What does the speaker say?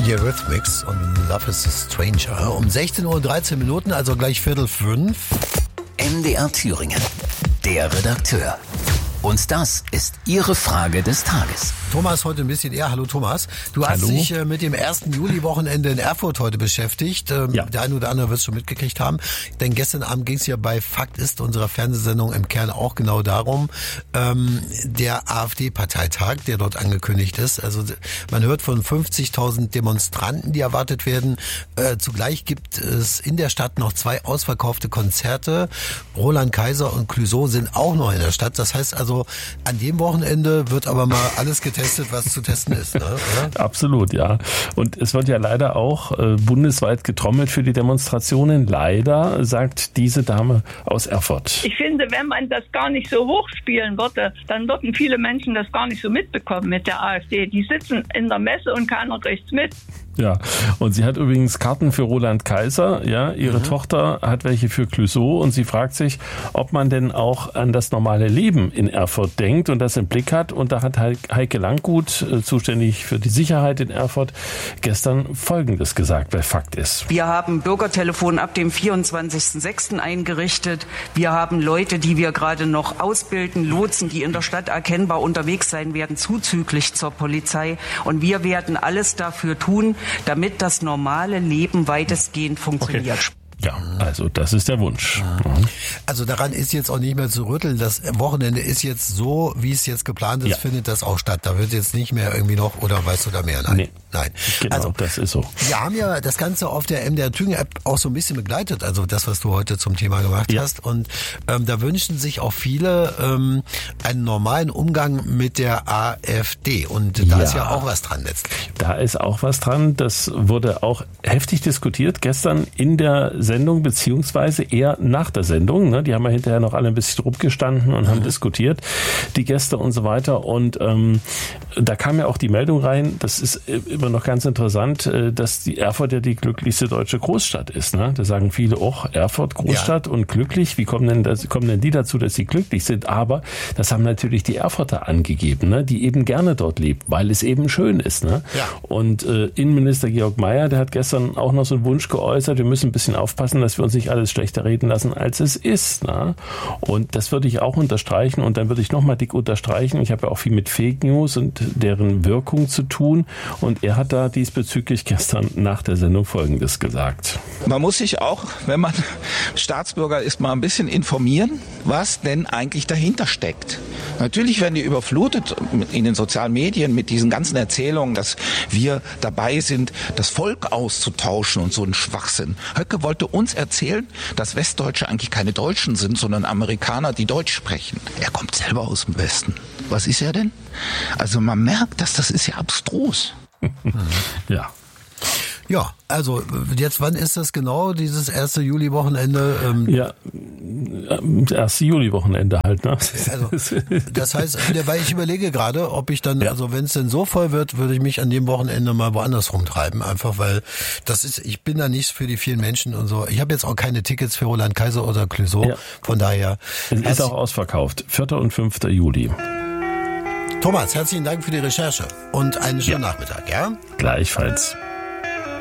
Die Eurythmics und Love is a Stranger. Um 16:13 Uhr, also gleich 4:45. MDR Thüringen, der Redakteur. Und das ist Ihre Frage des Tages. Thomas heute ein bisschen eher. Hallo Thomas. Du hast dich mit dem 1. Juli-Wochenende in Erfurt heute beschäftigt. Ja. Der eine oder andere wird es schon mitgekriegt haben. Denn gestern Abend ging es ja bei Fakt ist, unserer Fernsehsendung, im Kern auch genau darum, der AfD-Parteitag, der dort angekündigt ist. Also man hört von 50.000 Demonstranten, die erwartet werden. Zugleich gibt es in der Stadt noch 2 ausverkaufte Konzerte. Roland Kaiser und Clouseau sind auch noch in der Stadt. Das heißt also, an dem Wochenende wird aber mal alles getestet, was zu testen ist, ne? Oder? Absolut, ja. Und es wird ja leider auch bundesweit getrommelt für die Demonstrationen. Leider, sagt diese Dame aus Erfurt. Ich finde, wenn man das gar nicht so hochspielen würde, dann würden viele Menschen das gar nicht so mitbekommen mit der AfD. Die sitzen in der Messe und keiner kriegt's mit. Ja, und sie hat übrigens Karten für Roland Kaiser, ja, ihre Tochter hat welche für Clouseau und sie fragt sich, ob man denn auch an das normale Leben in Erfurt denkt und das im Blick hat. Und da hat Heike Langgut, zuständig für die Sicherheit in Erfurt, gestern Folgendes gesagt bei Fakt ist. Wir haben Bürgertelefon ab dem 24.06. eingerichtet. Wir haben Leute, die wir gerade noch ausbilden, Lotsen, die in der Stadt erkennbar unterwegs sein werden, zuzüglich zur Polizei. Und wir werden alles dafür tun, damit das normale Leben weitestgehend funktioniert. Okay. Ja, also das ist der Wunsch. Also daran ist jetzt auch nicht mehr zu rütteln. Das Wochenende ist jetzt so, wie es jetzt geplant ist, findet das auch statt. Da wird jetzt nicht mehr irgendwie noch oder weißt du da mehr? Nein. Nee. Nein. Genau, also, das ist so. Wir haben ja das Ganze auf der MDR Thüringen App auch so ein bisschen begleitet, also das, was du heute zum Thema gemacht hast. Und da wünschen sich auch viele einen normalen Umgang mit der AfD. Und da ist ja auch was dran letztlich. Da ist auch was dran. Das wurde auch heftig diskutiert gestern in der Sendung, beziehungsweise eher nach der Sendung. Ne? Die haben ja hinterher noch alle ein bisschen rumgestanden und haben diskutiert, die Gäste und so weiter. Und da kam ja auch die Meldung rein, das ist immer noch ganz interessant, dass die Erfurt ja die glücklichste deutsche Großstadt ist. Ne? Da sagen viele, Erfurt Großstadt und glücklich. Wie kommen denn die dazu, dass sie glücklich sind? Aber das haben natürlich die Erfurter angegeben, ne? Die eben gerne dort lebt, weil es eben schön ist. Ne? Ja. Und Innenminister Georg Mayer, der hat gestern auch noch so einen Wunsch geäußert, wir müssen ein bisschen aufpassen, dass wir uns nicht alles schlechter reden lassen, als es ist. Ne? Und das würde ich auch unterstreichen und dann würde ich nochmal dick unterstreichen. Ich habe ja auch viel mit Fake News und deren Wirkung zu tun und er hat da diesbezüglich gestern nach der Sendung Folgendes gesagt. Man muss sich auch, wenn man Staatsbürger ist, mal ein bisschen informieren, was denn eigentlich dahinter steckt. Natürlich werden die überflutet in den sozialen Medien mit diesen ganzen Erzählungen, dass wir dabei sind, das Volk auszutauschen und so ein Schwachsinn. Höcke wollte uns erzählen, dass Westdeutsche eigentlich keine Deutschen sind, sondern Amerikaner, die Deutsch sprechen. Er kommt selber aus dem Westen. Was ist er denn? Also man merkt, dass das ist ja abstrus. Ja. Ja, also jetzt, wann ist das genau, dieses 1. Juli-Wochenende? 1. Juli-Wochenende halt, ne? Also, das heißt, weil ich überlege gerade, ob ich dann, also wenn es denn so voll wird, würde ich mich an dem Wochenende mal woanders rumtreiben, einfach weil ich bin da nicht für die vielen Menschen und so. Ich habe jetzt auch keine Tickets für Roland Kaiser oder Clouseau, von daher. Es ist auch ausverkauft, 4. und 5. Juli. Thomas, herzlichen Dank für die Recherche und einen schönen Nachmittag, ja? Gleichfalls.